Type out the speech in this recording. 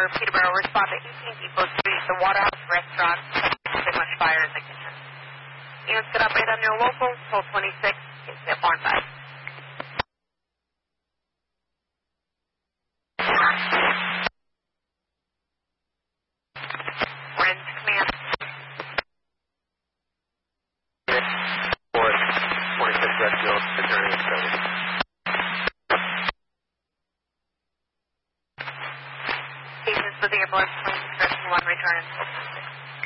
Peterborough, respond to 18 Depot Street, the Waterhouse Restaurant. There's much fire in the kitchen. Units get operate on your local, toll 26, exit 15. Cases for the ambulance, 26 1, return.